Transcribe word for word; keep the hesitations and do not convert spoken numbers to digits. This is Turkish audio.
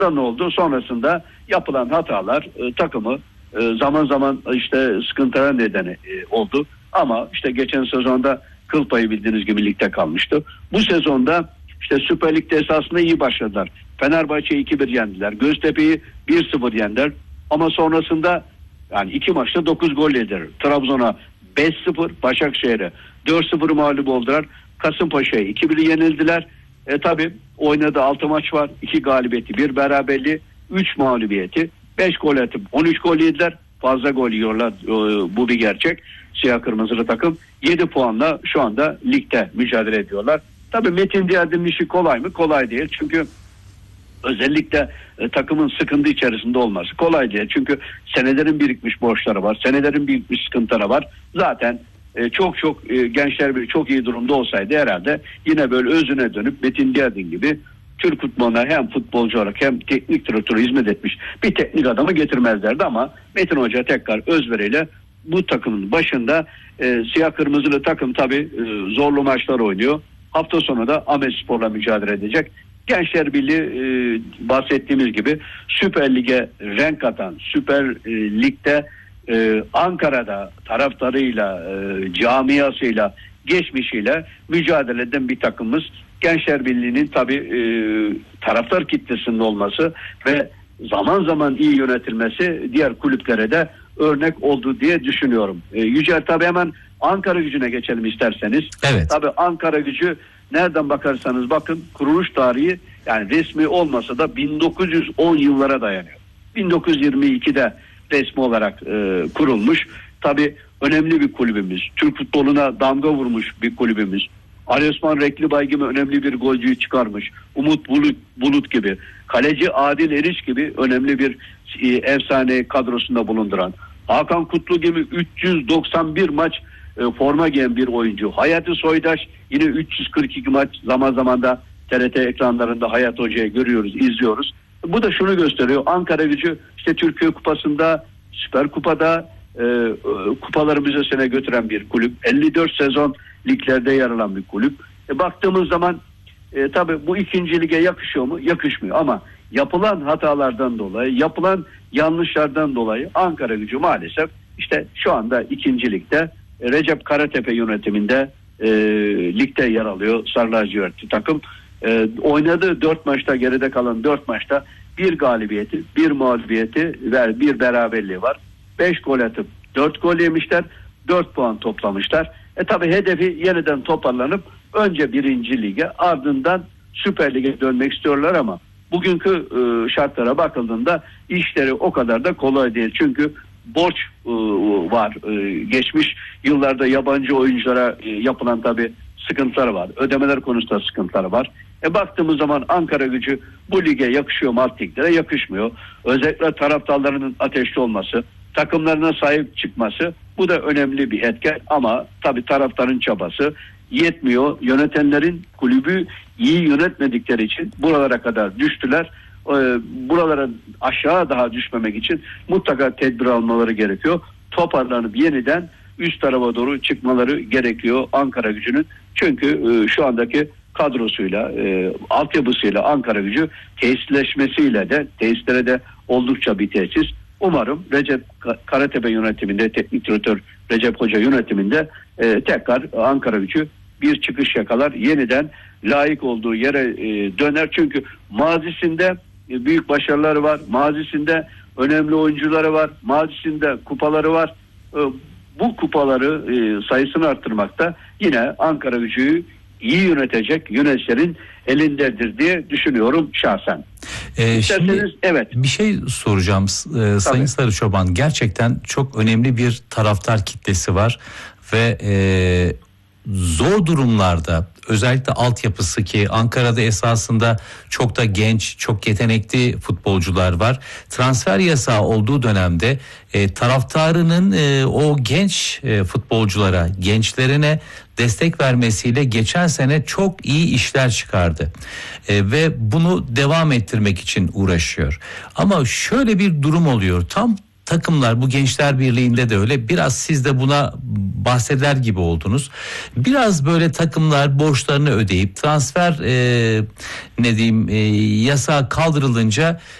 ne oldu? Sonrasında yapılan hatalar e, takımı e, zaman zaman işte sıkıntılara nedeni e, oldu. Ama işte geçen sezonda kıl payı bildiğiniz gibi ligde kalmıştı. Bu sezonda işte Süper Lig'de esasında iyi başladılar. Fenerbahçe'yi iki bir yendiler. Göztepe'yi bir sıfır yendiler. Ama sonrasında yani iki maçta dokuz gol yediler. Trabzon'a beş sıfır, Başakşehir'e dört sıfır mağlup oldular. Kasımpaşa'ya iki bir yenildiler. E tabi oynadığı altı maç var. iki galibiyeti, bir beraberliği, üç mağlubiyeti, beş gol atıp on üç gol yediler. Fazla gol yiyorlar. E, bu bir gerçek. Siyah kırmızılı takım yedi puanla şu anda ligde mücadele ediyorlar. Tabi Metin Diyadin'in işi kolay mı? Kolay değil. Çünkü özellikle e, takımın sıkıntı içerisinde olması kolay değil. Çünkü senelerin birikmiş borçları var. Senelerin birikmiş sıkıntıları var. Zaten e, çok çok e, gençler bir çok iyi durumda olsaydı herhalde yine böyle özüne dönüp Metin Diyadin gibi Türk futboluna hem futbolcu olarak hem teknik direktörü hizmet etmiş bir teknik adamı getirmezlerdi ama Metin Hoca tekrar özveriyle bu takımın başında. e, siyah kırmızılı takım tabii e, zorlu maçlar oynuyor. Hafta sonu da Ahmetspor'la mücadele edecek. Gençler Birliği e, bahsettiğimiz gibi Süper Lig'e renk atan, Süper e, Lig'de e, Ankara'da taraftarıyla, e, camiasıyla, geçmişiyle mücadele eden bir takımımız. Gençler Birliği'nin tabii e, taraftar kitlesinin olması ve zaman zaman iyi yönetilmesi diğer kulüplere de örnek oldu diye düşünüyorum. E, Yücel tabii hemen Ankara Gücü'ne geçelim isterseniz. Evet. Tabii Ankara Gücü nereden bakarsanız bakın kuruluş tarihi yani resmi olmasa da bin dokuz yüz on yıllara dayanıyor. bin dokuz yüz yirmi ikide resmi olarak e, kurulmuş. Tabii önemli bir kulübümüz. Türk futboluna damga vurmuş bir kulübümüz. Ali Osman Reklibay gibi önemli bir golcüyü çıkarmış. Umut Bulut, Bulut gibi. Kaleci Adil Eriş gibi önemli bir e, efsane kadrosunda bulunduran. Hakan Kutlu gibi üç yüz doksan bir maç e, forma giyen bir oyuncu. Hayati Soydaş yine üç yüz kırk iki maç, zaman zaman da T R T ekranlarında Hayat Hoca'yı görüyoruz, izliyoruz. Bu da şunu gösteriyor. Ankara Gücü işte Türkiye Kupası'nda, Süper Kupa'da e, e, kupaları müzesine götüren bir kulüp. elli dört sezon liglerde yer alan bir kulüp. E, baktığımız zaman e, tabii bu ikinci lige yakışıyor mu? Yakışmıyor ama yapılan hatalardan dolayı, yapılan yanlışlardan dolayı Ankara Gücü maalesef işte şu anda ikinci ligde e, Recep Karatepe yönetiminde e, ligde yer alıyor. Sarı lacivertli takım. E, oynadığı dört maçta, geride kalan dört maçta bir galibiyeti, bir mağlubiyeti ve bir beraberliği var. beş gol atıp dört gol yemişler. dört puan toplamışlar. E tabi hedefi yeniden toparlanıp önce birinci lige ardından Süper Lig'e dönmek istiyorlar ama bugünkü e, şartlara bakıldığında işleri o kadar da kolay değil. Çünkü borç e, var. E, geçmiş yıllarda yabancı oyunculara e, yapılan tabi sıkıntıları var. Ödemeler konusunda sıkıntıları var. E baktığımız zaman Ankara Gücü bu lige yakışıyor mu, alt liglere yakışmıyor. Özellikle taraftarlarının ateşli olması, takımlarına sahip çıkması, bu da önemli bir etken ama tabii taraftarın çabası yetmiyor. Yönetenlerin kulübü iyi yönetmedikleri için buralara kadar düştüler. Ee, buralara aşağı daha düşmemek için mutlaka tedbir almaları gerekiyor. Toparlanıp yeniden üst tarafa doğru çıkmaları gerekiyor Ankara Gücü'nün. Çünkü e, şu andaki kadrosuyla, e, altyapısıyla Ankara Gücü tesisleşmesiyle de, tesislere de oldukça bir tesis. Umarım Recep Karatepe yönetiminde, teknik direktör Recep Hoca yönetiminde e, tekrar Ankara Gücü bir çıkış yakalar. Yeniden layık olduğu yere e, döner. Çünkü mazisinde e, büyük başarıları var. Mazisinde önemli oyuncuları var. Mazisinde kupaları var. E, bu kupaları e, sayısını arttırmakta yine Ankara Gücü'yü iyi yönetecek yöneticilerin elindedir diye düşünüyorum şahsen. Ee, şimdi evet. Bir şey soracağım e, Sayın Sarı Çoban. Gerçekten çok önemli bir taraftar kitlesi var ve e, zor durumlarda özellikle altyapısı, ki Ankara'da esasında çok da genç, çok yetenekli futbolcular var. Transfer yasağı olduğu dönemde e, taraftarının e, o genç e, futbolculara, gençlerine destek vermesiyle geçen sene çok iyi işler çıkardı. E, ve bunu devam ettirmek için uğraşıyor. Ama şöyle bir durum oluyor. Tam takımlar, bu Gençler Birliği'nde de öyle, biraz siz de buna bahseder gibi oldunuz. Biraz böyle takımlar borçlarını ödeyip transfer e, ne diyeyim e, yasağı kaldırılınca